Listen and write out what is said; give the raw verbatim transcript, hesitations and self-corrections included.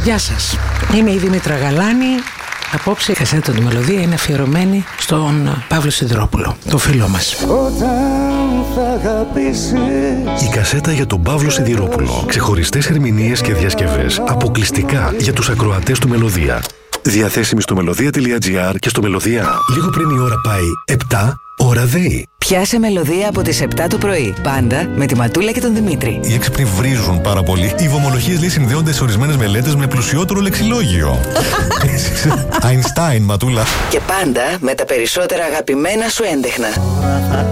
Γεια σας, είμαι η Δήμητρα Γαλάνη. Απόψε η κασέτα του Μελωδία είναι αφιερωμένη στον Παύλο Σιδηρόπουλο, το φίλο μας. Η κασέτα για τον Παύλο Σιδηρόπουλο. Ξεχωριστές ερμηνείες και διασκευές αποκλειστικά για τους ακροατές του Μελωδία. Διαθέσιμη στο μελωδία τελεία τζι άρ και στο Μελωδία. Λίγο πριν η ώρα πάει επτά, ώρα ΔΕΗ. Πιάσε Μελωδία από τις επτά το πρωί. Πάντα με τη Ματούλα και τον Δημήτρη. Οι έξυπνοι βρίζουν πάρα πολύ. Οι βομολογίες λέει συνδέονται σε ορισμένες μελέτες με πλουσιότερο λεξιλόγιο. Αϊνστάιν, Ματούλα. Και πάντα με τα περισσότερα αγαπημένα σου έντεχνα.